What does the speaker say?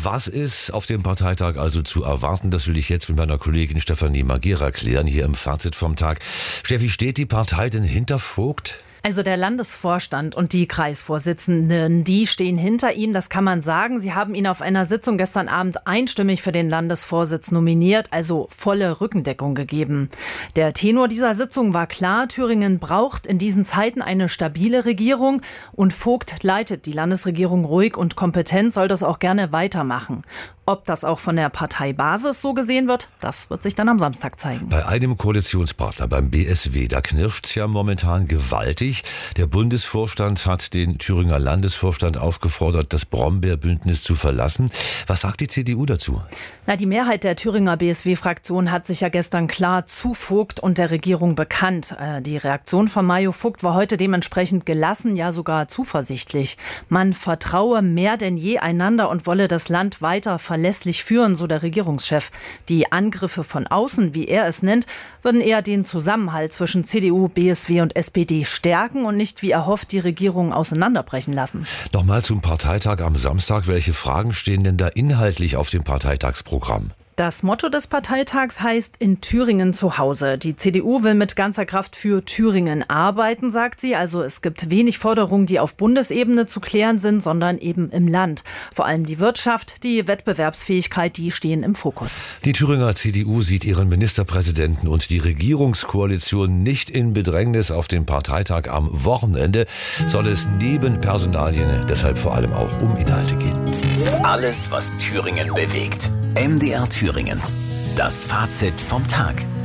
Was ist auf dem Parteitag also zu erwarten? Das will ich jetzt mit meiner Kollegin Stefanie Magera klären, hier im Fazit vom Tag. Steffi, steht die Partei denn hinter Vogt? Also der Landesvorstand und die Kreisvorsitzenden, die stehen hinter ihm, das kann man sagen. Sie haben ihn auf einer Sitzung gestern Abend einstimmig für den Landesvorsitz nominiert, also volle Rückendeckung gegeben. Der Tenor dieser Sitzung war klar, Thüringen braucht in diesen Zeiten eine stabile Regierung und Vogt leitet die Landesregierung ruhig und kompetent, soll das auch gerne weitermachen. Ob das auch von der Parteibasis so gesehen wird, das wird sich dann am Samstag zeigen. Bei einem Koalitionspartner, beim BSW, da knirscht's ja momentan gewaltig. Der Bundesvorstand hat den Thüringer Landesvorstand aufgefordert, das Brombeerbündnis zu verlassen. Was sagt die CDU dazu? Die Mehrheit der Thüringer BSW-Fraktion hat sich ja gestern klar zu Vogt und der Regierung bekannt. Die Reaktion von Mario Vogt war heute dementsprechend gelassen, ja sogar zuversichtlich. Man vertraue mehr denn je einander und wolle das Land weiter verlässlich führen, so der Regierungschef. Die Angriffe von außen, wie er es nennt, würden eher den Zusammenhalt zwischen CDU, BSW und SPD stärken und nicht, wie erhofft, die Regierung auseinanderbrechen lassen. Nochmal zum Parteitag am Samstag. Welche Fragen stehen denn da inhaltlich auf dem Parteitagsprogramm? Das Motto des Parteitags heißt in Thüringen zu Hause. Die CDU will mit ganzer Kraft für Thüringen arbeiten, sagt sie. Also es gibt wenig Forderungen, die auf Bundesebene zu klären sind, sondern eben im Land. Vor allem die Wirtschaft, die Wettbewerbsfähigkeit, die stehen im Fokus. Die Thüringer CDU sieht ihren Ministerpräsidenten und die Regierungskoalition nicht in Bedrängnis. Auf dem Parteitag am Wochenende soll es neben Personalien deshalb vor allem auch um Inhalte gehen. Alles, was Thüringen bewegt. MDR Thüringen. Das Fazit vom Tag.